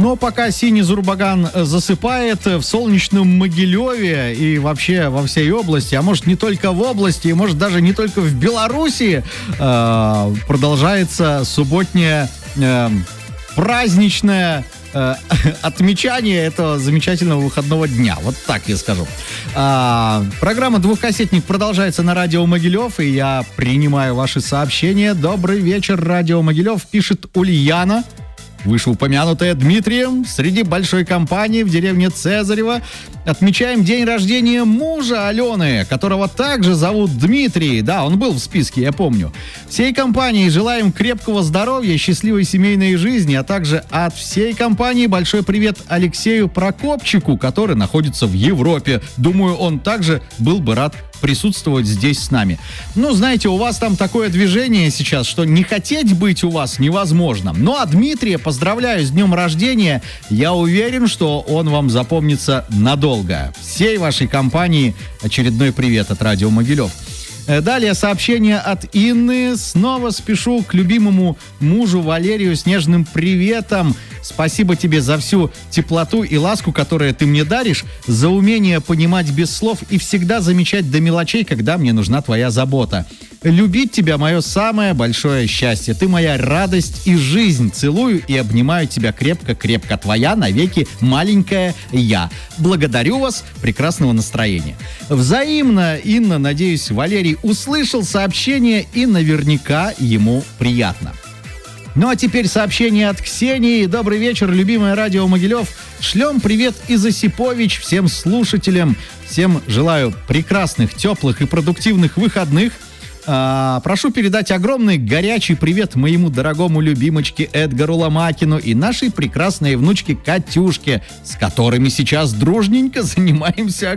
Но пока синий Зурбаган засыпает, в солнечном Могилеве и вообще во всей области, а может не только в области, и может даже не только в Белоруссии, продолжается субботнее праздничное отмечание этого замечательного выходного дня. Вот так я скажу. Программа «Двухкассетник» продолжается на радио Могилев, и я принимаю ваши сообщения. Добрый вечер, радио Могилев, пишет Ульяна, вышеупомянутая Дмитрием, среди большой компании в деревне Цезарево. Отмечаем день рождения мужа Алены, которого также зовут Дмитрий. Да, он был в списке, я помню. Всей компании желаем крепкого здоровья, счастливой семейной жизни, а также от всей компании большой привет Алексею Прокопчику, который находится в Европе. Думаю, он также был бы рад присутствовать здесь с нами. Ну, знаете, у вас там такое движение сейчас, что не хотеть быть у вас невозможно. Ну, а Дмитрия поздравляю с днем рождения. Я уверен, что он вам запомнится надолго. Всей вашей компании очередной привет от радио Могилев. Далее сообщение от Инны. Снова спешу к любимому мужу Валерию с нежным приветом. Спасибо тебе за всю теплоту и ласку, которую ты мне даришь, за умение понимать без слов и всегда замечать до мелочей, когда мне нужна твоя забота. Любить тебя — мое самое большое счастье. Ты моя радость и жизнь. Целую и обнимаю тебя крепко-крепко. Твоя навеки маленькая я. Благодарю вас. Прекрасного настроения. Взаимно, Инна. Надеюсь, Валерий услышал сообщение и наверняка ему приятно. Ну а теперь сообщение от Ксении. Добрый вечер, любимое радио Могилев. Шлем привет из Осипович всем слушателям. Всем желаю прекрасных, теплых и продуктивных выходных. Прошу передать огромный горячий привет моему дорогому любимочке Эдгару Ломакину и нашей прекрасной внучке Катюшке, с которыми сейчас дружненько занимаемся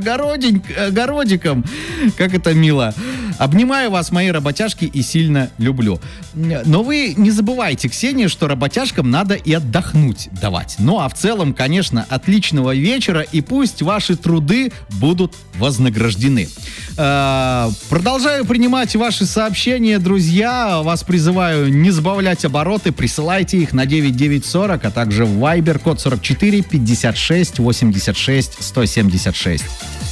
огородиком. Как это мило. Обнимаю вас, мои работяжки, и сильно люблю. Но вы не забывайте, Ксения, что работяжкам надо и отдохнуть давать. Ну а в целом, конечно, отличного вечера, и пусть ваши труды будут вознаграждены. Продолжаю принимать ваши сообщения, друзья. Вас призываю не сбавлять обороты. Присылайте их на 9940, а также в Viber код 44 56 86 176.